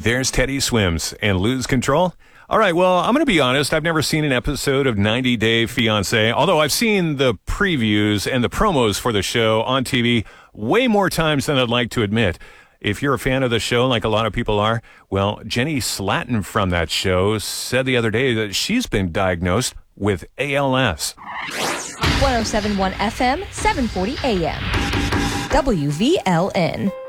There's Teddy Swims and Lose Control. All right, well, I'm going to be honest. I've never seen an episode of 90 Day Fiancé, although I've seen the previews and the promos for the show on TV way more times than I'd like to admit. If you're a fan of the show, like a lot of people are, well, Jenny Slatten from that show said the other day that she's been diagnosed with ALS. 107.1 FM, 740 AM. WVLN.